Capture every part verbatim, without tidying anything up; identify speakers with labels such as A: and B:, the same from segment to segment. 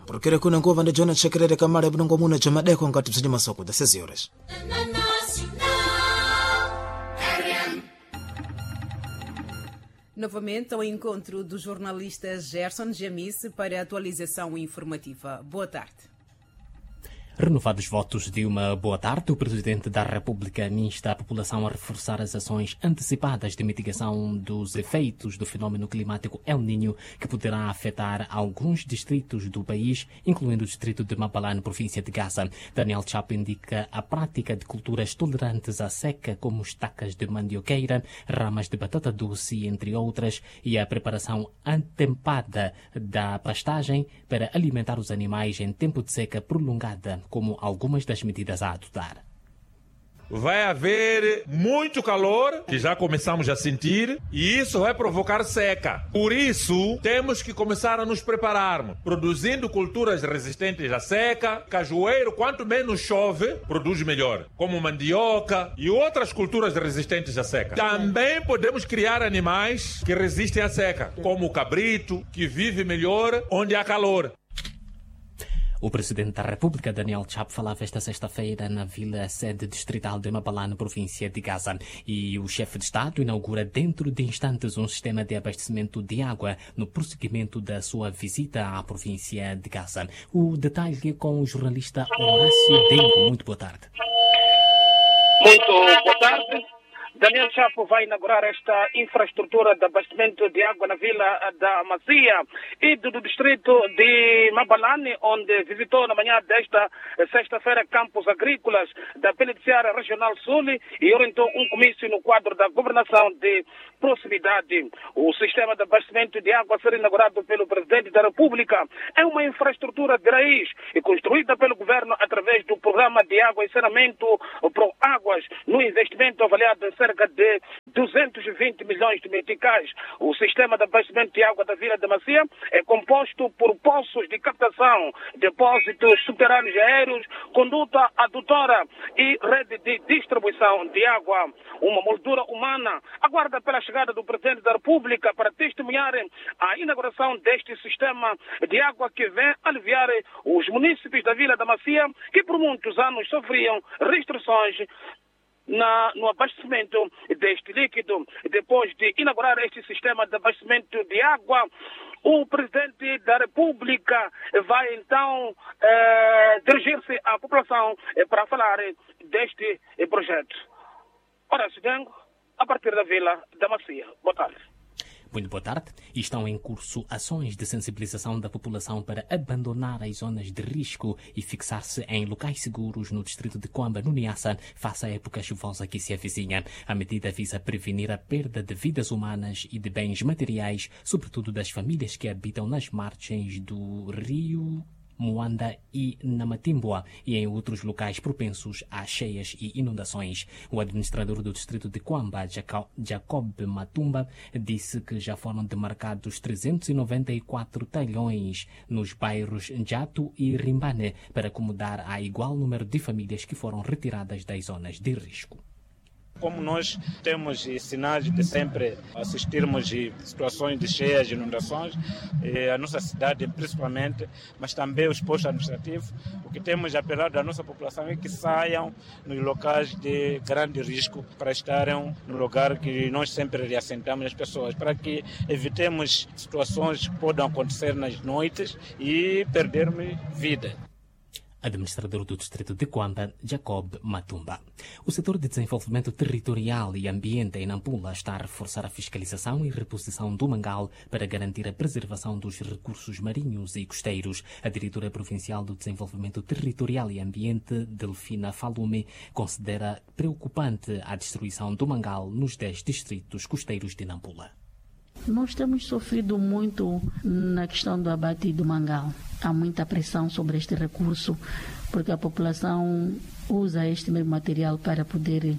A: porque kunangova ndi John Chekerere Kamara Bungo Muna Jamadeko ngati msidi masoko das seize horas.
B: Novamente ao encontro do jornalista Gerson Jamice para a atualização informativa. Boa tarde.
C: Renovados votos de uma boa tarde, o Presidente da República insta a população a reforçar as ações antecipadas de mitigação dos efeitos do fenômeno climático El Niño, que poderá afetar alguns distritos do país, incluindo o distrito de Mabalane, província de Gaza. Daniel Chapo indica a prática de culturas tolerantes à seca, como estacas de mandioqueira, ramas de batata doce, entre outras, e a preparação antempada da pastagem para alimentar os animais em tempo de seca prolongada, como algumas das medidas a adotar.
D: Vai haver muito calor, que já começamos a sentir, e isso vai provocar seca. Por isso, temos que começar a nos prepararmos, produzindo culturas resistentes à seca. Cajueiro, quanto menos chove, produz melhor, como mandioca e outras culturas resistentes à seca. Também podemos criar animais que resistem à seca, como o cabrito, que vive melhor onde há calor.
C: O Presidente da República, Daniel Chapo, falava esta sexta-feira na vila sede distrital de Mabalane, província de Gaza. E o chefe de Estado inaugura dentro de instantes um sistema de abastecimento de água no prosseguimento da sua visita à província de Gaza. O detalhe com o jornalista Horácio Dengo. Muito boa tarde.
E: Muito boa tarde. Daniel Chapo vai inaugurar esta infraestrutura de abastecimento de água na vila da Macia e do, do distrito de Mabalane, onde visitou na manhã desta sexta-feira campos agrícolas da Penitenciária Regional Sul e orientou um comício no quadro da governação de proximidade. O sistema de abastecimento de água a ser inaugurado pelo Presidente da República é uma infraestrutura de raiz e construída pelo governo através do programa de água e saneamento Pro Águas, no investimento avaliado em cerca de duzentos e vinte milhões de meticais. O sistema de abastecimento de água da Vila da Macia é composto por poços de captação, depósitos subterrâneos aéreos, conduta adutora e rede de distribuição de água. Uma moldura humana aguarda pela chegada do Presidente da República para testemunhar a inauguração deste sistema de água que vem aliviar os munícipes da Vila da Macia que por muitos anos sofriam restrições Na, no abastecimento deste líquido. Depois de inaugurar este sistema de abastecimento de água, o Presidente da República vai então eh, dirigir-se à população eh, para falar deste eh, projeto. Horácio Dengo, a partir da Vila da Macia. Boa tarde.
C: Muito boa tarde. Estão em curso ações de sensibilização da população para abandonar as zonas de risco e fixar-se em locais seguros no distrito de Coamba, no Niassa, face à época chuvosa que se avizinha. A medida visa prevenir a perda de vidas humanas e de bens materiais, sobretudo das famílias que habitam nas margens do rio Moanda e Namatimboa e em outros locais propensos a cheias e inundações. O administrador do distrito de Coamba, Jacob Matumba, disse que já foram demarcados trezentos e noventa e quatro talhões nos bairros Jato e Rimbane para acomodar a igual número de famílias que foram retiradas das zonas de risco.
F: Como nós temos sinais de sempre assistirmos a situações de cheias, de inundações, a nossa cidade principalmente, mas também os postos administrativos, o que temos apelado à nossa população é que saiam nos locais de grande risco para estarem no lugar que nós sempre reassentamos as pessoas, para que evitemos situações que podem acontecer nas noites e perdermos vida.
C: Administrador do distrito de Coamba, Jacob Matumba. O setor de desenvolvimento territorial e ambiente em Nampula está a reforçar a fiscalização e reposição do mangal para garantir a preservação dos recursos marinhos e costeiros. A diretora provincial do desenvolvimento territorial e ambiente, Delfina Falume, considera preocupante a destruição do mangal nos dez distritos costeiros de Nampula.
G: Nós temos sofrido muito na questão do abate do mangal. Há muita pressão sobre este recurso, porque a população usa este mesmo material para poder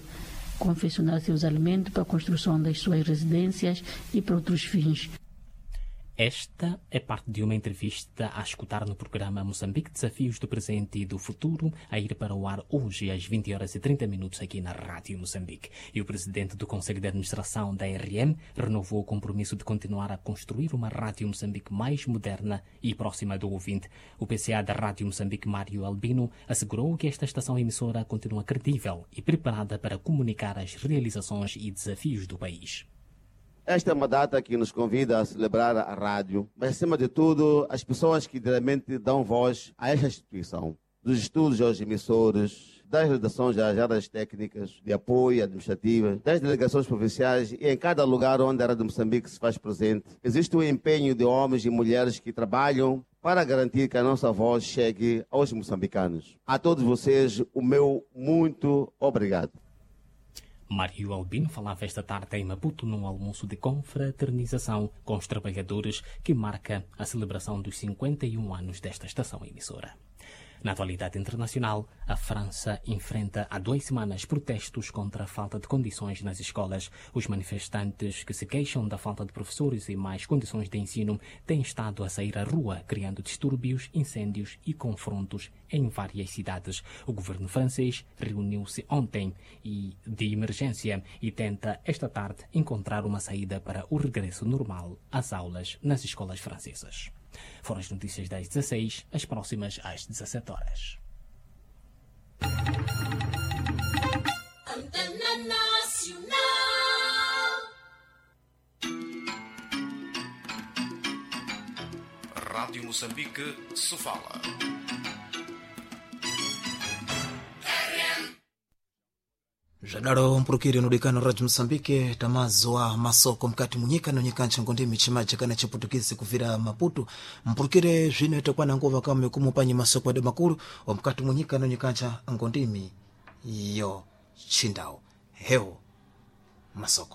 G: confeccionar seus alimentos, para a construção das suas residências e para outros fins.
C: Esta é parte de uma entrevista a escutar no programa Moçambique Desafios do Presente e do Futuro, a ir para o ar hoje às vinte horas e trinta minutos aqui na Rádio Moçambique. E o presidente do Conselho de Administração da R M renovou o compromisso de continuar a construir uma Rádio Moçambique mais moderna e próxima do ouvinte. O P C A da Rádio Moçambique, Mário Albino, assegurou que esta estação emissora continua credível e preparada para comunicar as realizações e desafios do país.
H: Esta é uma data que nos convida a celebrar a rádio, mas, acima de tudo, as pessoas que diretamente dão voz a esta instituição, dos estudos aos emissores, das redações às áreas técnicas, de apoio administrativo, das delegações provinciais e em cada lugar onde a Rádio Moçambique se faz presente. Existe um empenho de homens e mulheres que trabalham para garantir que a nossa voz chegue aos moçambicanos. A todos vocês, o meu muito obrigado.
C: Mário Albino falava esta tarde em Maputo num almoço de confraternização com os trabalhadores que marca a celebração dos cinquenta e um anos desta estação emissora. Na atualidade internacional, a França enfrenta há duas semanas protestos contra a falta de condições nas escolas. Os manifestantes que se queixam da falta de professores e mais condições de ensino têm estado a sair à rua, criando distúrbios, incêndios e confrontos em várias cidades. O governo francês reuniu-se ontem e, de emergência e tenta esta tarde encontrar uma saída para o regresso normal às aulas nas escolas francesas. Foram as notícias das dezesseis, as próximas às dezassete horas.
I: Antena Nacional. Rádio Moçambique se fala.
A: Janaro mpurukiri nudikano Rádio Moçambique tamazo wa masoko mkati munyika na nyikancha ngondimi chimaja kana chiputukizi kuvira Maputo mpurukire zvino itakuwa na nguva kama kumupanyi masoko ade makuru wa mkati munyika na nyikancha ngondimi yo chindao heo masoko.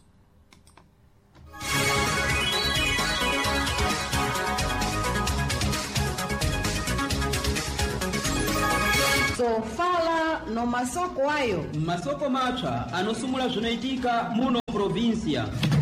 J: So fala no masoko ayo
K: masoko mapya anosumula zvinaitika muno provincia.